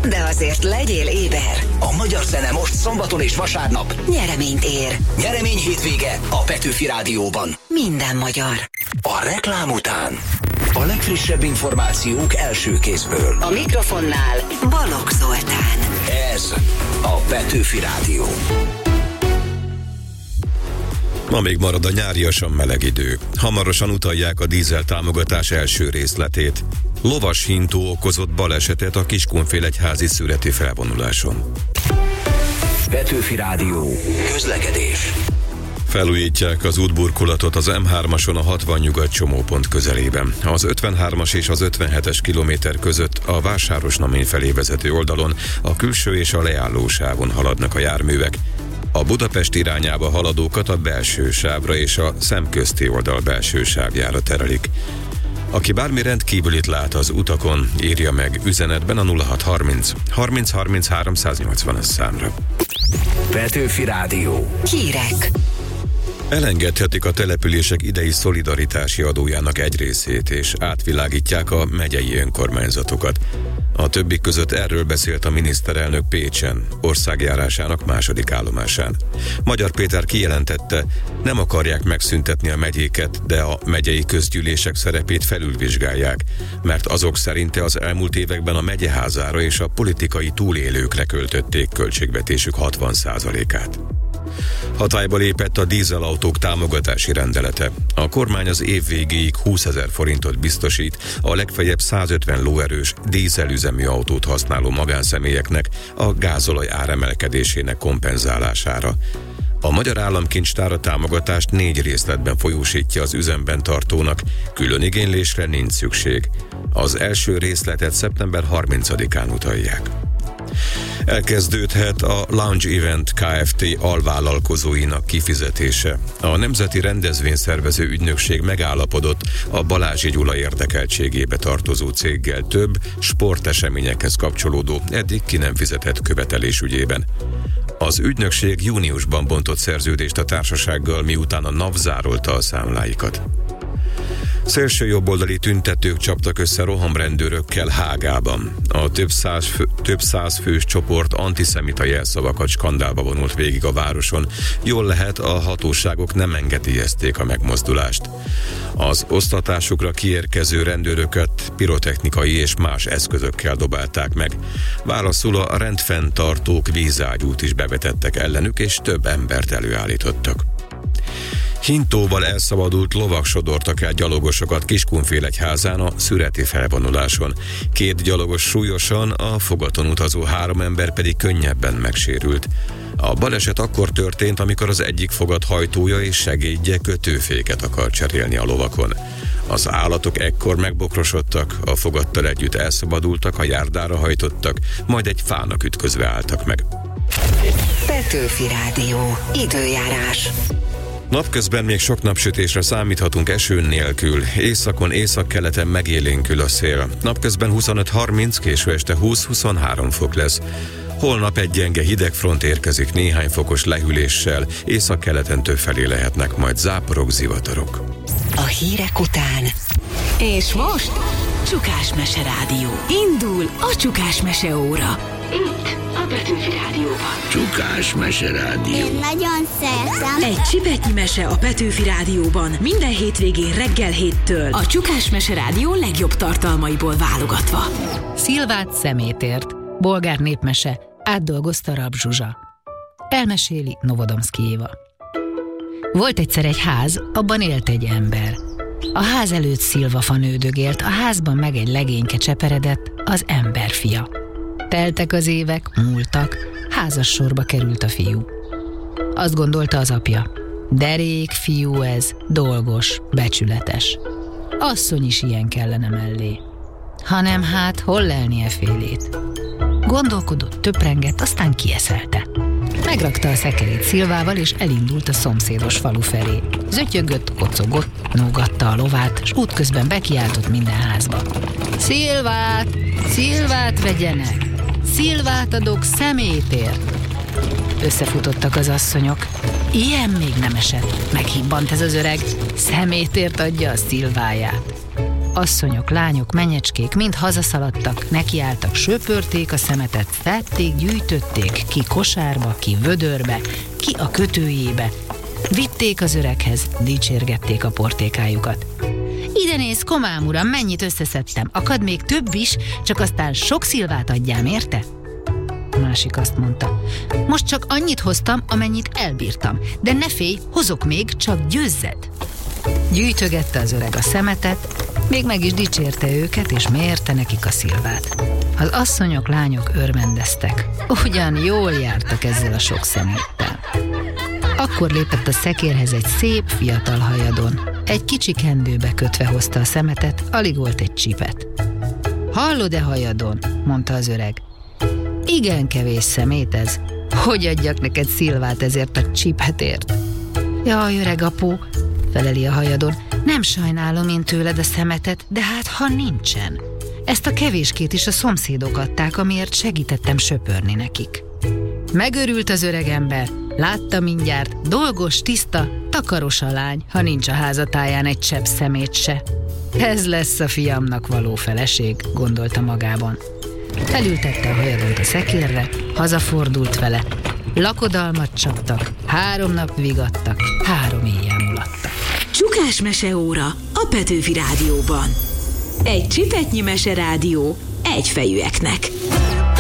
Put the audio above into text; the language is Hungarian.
de azért legyél éber. A magyar zene most szombaton és vasárnap Nyereményt ér. Nyeremény hétvége a Petőfi Rádióban. Minden magyar. A reklám után a legfrissebb információk első kézből. A mikrofonnál Balogh Zoltán. Ez a Petőfi Rádió. Ma még marad a nyáriasan meleg idő. Hamarosan utalják a dízel támogatás első részletét. Lovas hintó okozott balesetet a Kiskunfélegyházi szüreti felvonuláson. Petőfi Rádió. Közlekedés. Felújítják az útburkolatot az M3-ason a 60 nyugat csomópont közelében. Az 53-as és az 57-es kilométer között a Vásárosnamény felé vezető oldalon a külső és a leálló sávon haladnak a járművek. A Budapest irányába haladókat a belső sávra és a szemközti oldal belső sávjára terelik. Aki bármi rendkívülit lát az utakon, írja meg üzenetben a 0630 30 30 380-as számra. Petőfi Rádió. Hírek. Elengedhetik a települések idei szolidaritási adójának egy részét, és átvilágítják a megyei önkormányzatokat. A többik között erről beszélt a miniszterelnök Pécsen, országjárásának második állomásán. Magyar Péter kijelentette, nem akarják megszüntetni a megyéket, de a megyei közgyűlések szerepét felülvizsgálják, mert azok szerinte az elmúlt években a megyeházára és a politikai túlélőkre költötték költségvetésük 60%-át. Hatályba lépett a dízelautók támogatási rendelete. A kormány az év végéig 20 000 forintot biztosít a legfeljebb 150 lóerős dízelüzemű autót használó magánszemélyeknek a gázolaj áremelkedésének kompenzálására. A Magyar Államkincstár a támogatást 4 részletben folyósítja az üzemben tartónak, külön igénylésre nincs szükség. Az első részletet szeptember 30-án utalják. Elkezdődhet a Lounge Event Kft. Alvállalkozóinak kifizetése. A Nemzeti Rendezvényszervező Ügynökség megállapodott a Balázsi Gyula érdekeltségébe tartozó céggel több sporteseményekhez kapcsolódó, eddig ki nem fizetett követelés ügyében. Az ügynökség júniusban bontott szerződést a társasággal, miután a NAV zárolta a számláikat. Szélsőjobboldali tüntetők csaptak össze rohamrendőrökkel Hágában. A több száz fős csoport antiszemita jelszavakat skandálba vonult végig a városon. Jól lehet, a hatóságok nem engedélyezték a megmozdulást. Az osztatásukra kiérkező rendőröket pirotechnikai és más eszközökkel dobálták meg. Válaszul a rendfenntartók vízágyút is bevetettek ellenük, és több embert előállítottak. Hintóval elszabadult lovak sodortak el gyalogosokat Kiskunfélegyházán a szüreti felvonuláson. 2 gyalogos súlyosan, a fogaton utazó 3 ember pedig könnyebben megsérült. A baleset akkor történt, amikor az egyik fogat hajtója és segédje kötőféket akar cserélni a lovakon. Az állatok ekkor megbokrosodtak, a fogattal együtt elszabadultak, a járdára hajtottak, majd egy fának ütközve álltak meg. Petőfi Rádió. Időjárás. Napközben még sok napsütésre számíthatunk eső nélkül. Északon, északkeleten megélénkül a szél. Napközben 25-30, késő este 20-23 fok lesz. Holnap egy gyenge hidegfront érkezik néhány fokos lehűléssel, északkeleten többfelé lehetnek majd záporok, zivatarok. A hírek után. És most Csukás Mese Rádió. Indul a Csukás Mese óra. Itt a Petőfi Rádióban. Csukás Mese Rádió. Én nagyon szeretem. Egy csipetnyi mese a Petőfi Rádióban. Minden hétvégén reggel 7-től. A Csukás Mese Rádió legjobb tartalmaiból válogatva. Szilvát szemétért. Bolgár népmese. Átdolgozta Rab Zsuzsa. Elmeséli Novodomszki Éva. Volt egyszer egy ház, abban élt egy ember. A ház előtt szilvafa nődögélt, a házban meg egy legényke cseperedett, az ember fia. Teltek az évek, múltak, házas sorba került a fiú. Azt gondolta az apja, derék fiú ez, dolgos, becsületes. Asszony is ilyen kellene mellé. Hanem hát, hol lelnie félét? Gondolkodott, töprengett, aztán kieszelte. Megrakta a szekerét szilvával, és elindult a szomszédos falu felé. Zötyögött, kocogott, nógatta a lovát, s útközben bekiáltott minden házba. Szilvát! Szilvát vegyenek! Szilvát adok szemétért! Összefutottak az asszonyok. Ilyen még nem esett. Meghibbant ez az öreg. Szemétért adja a szilváját. asszonyok, lányok, menyecskék mind hazaszaladtak, nekiálltak, söpörték a szemetet, fették, gyűjtötték, ki kosárba, ki vödörbe, ki a kötőjébe. Vitték az öreghez, dicsérgették a portékájukat. Ide nézz, komám uram, mennyit összeszedtem, akad még több is, csak aztán sok szilvát adjám, érte? A másik azt mondta, most csak annyit hoztam, amennyit elbírtam, de ne félj, hozok még, csak győzzed. Gyűjtögette az öreg a szemetet, még meg is dicsérte őket, és mérte nekik a szilvát. Az asszonyok, lányok örvendeztek, ugyan jól jártak ezzel a sok szeméttel. Akkor lépett a szekérhez egy szép fiatal hajadon. Egy kicsi kendőbe kötve hozta a szemetet, alig volt egy csipet. Hallod-e, hajadon? Mondta az öreg. Igen kevés szemét ez. Hogy adjak neked szilvát ezért a csipetért? Jaj, öreg apó, feleli a hajadon, nem sajnálom én tőled a szemetet, de hát ha nincsen. Ezt a kevéskét is a szomszédok adták, amiért segítettem söpörni nekik. Megörült az öreg ember, látta mindjárt, dolgos, tiszta, takaros a lány, ha nincs a házatáján egy csepp szemét se. Ez lesz a fiamnak való feleség, gondolta magában. Felültette a hajadont a szekérre, hazafordult vele. Lakodalmat csaptak, 3 nap vigadtak, 3 éjjel mulattak. Csukás meseóra a Petőfi Rádióban. Egy csipetnyi meserádió egyfejűeknek.